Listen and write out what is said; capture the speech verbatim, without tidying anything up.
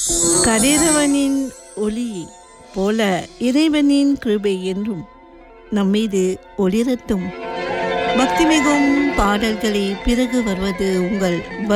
கதிரவனின் ஒளி போல இறைவனின் கிருபை என்றும் நம்மீது ஒளிரட்டும். பக்திமிகும் பாடல்களை பிறகு வருவது உங்கள்